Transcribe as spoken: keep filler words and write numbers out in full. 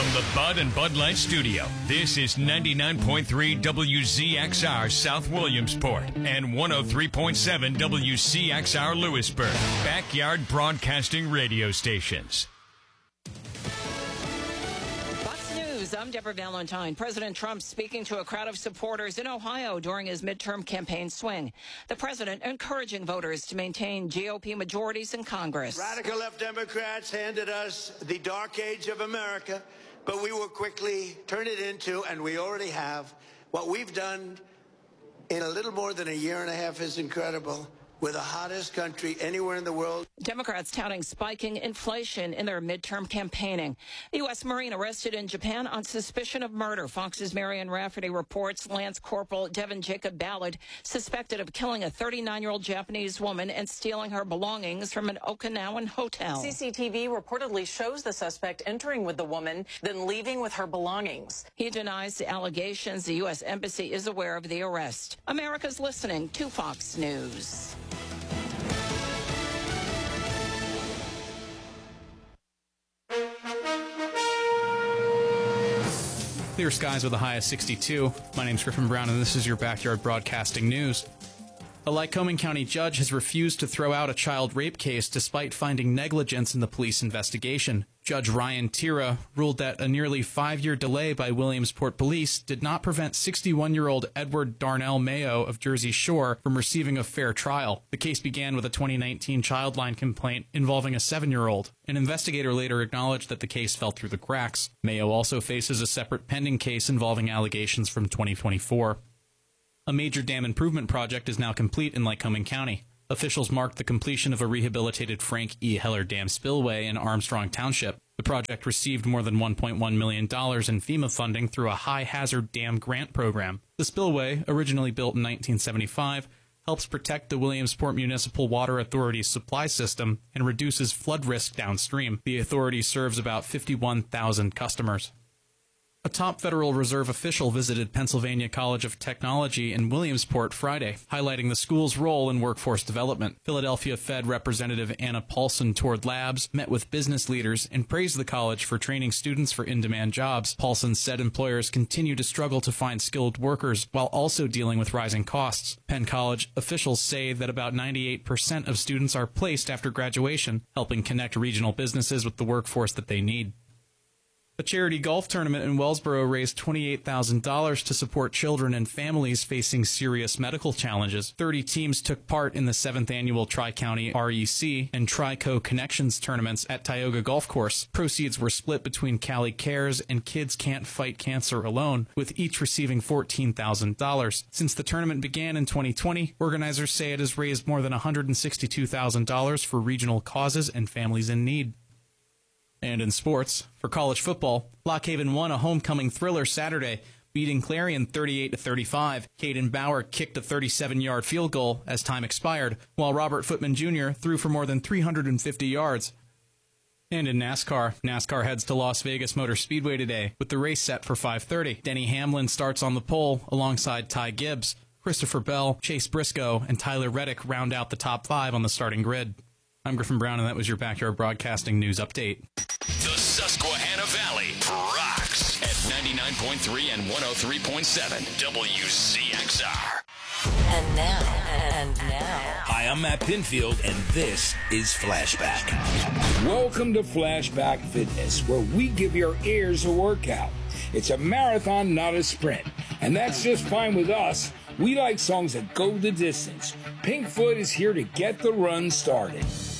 From the Bud and Bud Light Studio, this is ninety-nine point three W Z X R South Williamsport and one oh three point seven W C X R Lewisburg, backyard broadcasting radio stations. I'm Deborah Valentine. President Trump speaking to a crowd of supporters in Ohio during his midterm campaign swing. The president encouraging voters to maintain G O P majorities in Congress. Radical left Democrats handed us the dark age of America, but we will quickly turn it into, and we already have, what we've done in a little more than a year and a half is incredible. We're the hottest country anywhere in the world. Democrats touting spiking inflation in their midterm campaigning. A U S Marine arrested in Japan on suspicion of murder. Fox's Marion Rafferty reports Lance Corporal Devin Jacob Ballard suspected of killing a thirty-nine-year-old Japanese woman and stealing her belongings from an Okinawan hotel. C C T V reportedly shows the suspect entering with the woman, then leaving with her belongings. He denies the allegations. The U S Embassy is aware of the arrest. America's listening to Fox News. Clear skies with a high of sixty-two. My name's Griffin Brown, and this is your Backyard Broadcasting News. A Lycoming County judge has refused to throw out a child rape case despite finding negligence in the police investigation. Judge Ryan Tira ruled that a nearly five-year delay by Williamsport Police did not prevent sixty-one-year-old Edward Darnell Mayo of Jersey Shore from receiving a fair trial. The case began with a twenty nineteen Childline complaint involving a seven-year-old. An investigator later acknowledged that the case fell through the cracks. Mayo also faces a separate pending case involving allegations from twenty twenty-four. A major dam improvement project is now complete in Lycoming County. Officials marked the completion of a rehabilitated Frank E. Heller Dam spillway in Armstrong Township. The project received more than one point one million dollars in FEMA funding through a high-hazard dam grant program. The spillway, originally built in nineteen seventy-five, helps protect the Williamsport Municipal Water Authority's supply system and reduces flood risk downstream. The authority serves about fifty-one thousand customers. A top Federal Reserve official visited Pennsylvania College of Technology in Williamsport Friday, highlighting the school's role in workforce development. Philadelphia Fed Representative Anna Paulson toured labs, met with business leaders, and praised the college for training students for in-demand jobs. Paulson said employers continue to struggle to find skilled workers while also dealing with rising costs. Penn College officials say that about ninety-eight percent of students are placed after graduation, helping connect regional businesses with the workforce that they need. A charity golf tournament in Wellsboro raised twenty-eight thousand dollars to support children and families facing serious medical challenges. thirty teams took part in the seventh annual Tri-County R E C and Tri-Co Connections tournaments at Tioga Golf Course. Proceeds were split between Cali Cares and Kids Can't Fight Cancer Alone, with each receiving fourteen thousand dollars. Since the tournament began in twenty twenty, organizers say it has raised more than one hundred sixty-two thousand dollars for regional causes and families in need. And in sports, for college football, Lock Haven won a homecoming thriller Saturday, beating Clarion thirty-eight to thirty-five. Caden Bauer kicked a thirty-seven-yard field goal as time expired, while Robert Footman Junior threw for more than three hundred fifty yards. And in NASCAR, NASCAR heads to Las Vegas Motor Speedway today, with the race set for five thirty. Denny Hamlin starts on the pole alongside Ty Gibbs. Christopher Bell, Chase Briscoe, and Tyler Reddick round out the top five on the starting grid. I'm Griffin Brown, and that was your Backyard Broadcasting News Update. The Susquehanna Valley rocks at ninety-nine point three and one oh three point seven W Z X R. And now, and now. Hi, I'm Matt Pinfield, and this is Flashback. Welcome to Flashback Fitness, where we give your ears a workout. It's a marathon, not a sprint. And that's just fine with us. We like songs that go the distance. Pinkfoot is here to get the run started.